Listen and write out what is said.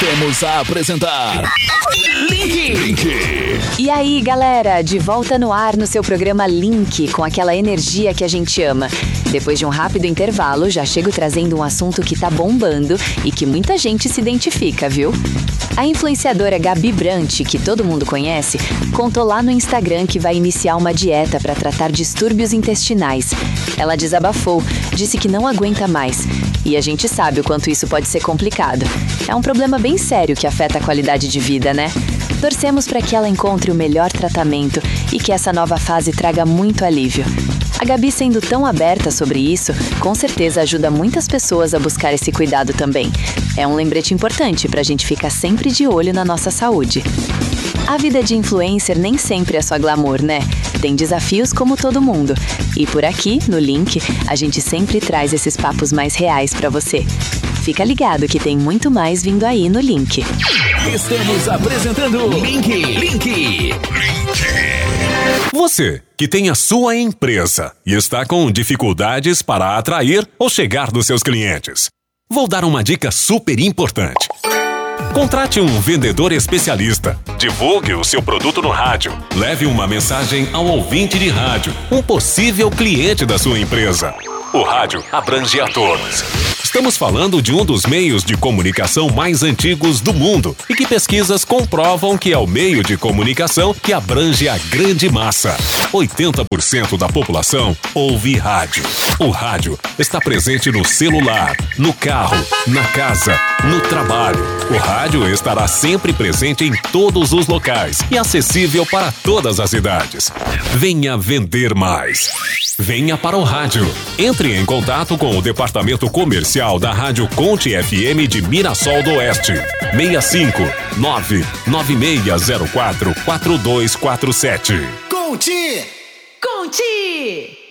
Voltamos a apresentar Link. E aí, galera, de volta no ar no seu programa Link, com aquela energia que a gente ama. Depois de um rápido intervalo, já chego trazendo um assunto que tá bombando e que muita gente se identifica, viu? A influenciadora Gabi Brant, que todo mundo conhece, contou lá no Instagram que vai iniciar uma dieta para tratar distúrbios intestinais. Ela desabafou, disse que não aguenta mais. E a gente sabe o quanto isso pode ser complicado. É um problema bem sério que afeta a qualidade de vida, né? Torcemos para que ela encontre o melhor tratamento e que essa nova fase traga muito alívio. A Gabi, sendo tão aberta sobre isso, com certeza ajuda muitas pessoas a buscar esse cuidado também. É um lembrete importante para a gente ficar sempre de olho na nossa saúde. A vida de influencer nem sempre é só glamour, né? Tem desafios como todo mundo. E por aqui, no Link, a gente sempre traz esses papos mais reais para você. Fica ligado que tem muito mais vindo aí no Link. Estamos apresentando Link. Você que tem a sua empresa e está com dificuldades para atrair ou chegar nos seus clientes. Vou dar uma dica super importante. Contrate um vendedor especialista. Divulgue o seu produto no rádio. Leve uma mensagem ao ouvinte de rádio, um possível cliente da sua empresa. O rádio abrange a todos. Estamos falando de um dos meios de comunicação mais antigos do mundo e que pesquisas comprovam que é o meio de comunicação que abrange a grande massa. 80% da população ouve rádio. O rádio está presente no celular, no carro, na casa, no trabalho. O rádio estará sempre presente em todos os locais e acessível para todas as idades. Venha vender mais. Venha para o rádio. Entre em contato com o departamento comercial da Rádio Conte FM de Mirassol do Oeste. 65 99604 4247. Conte!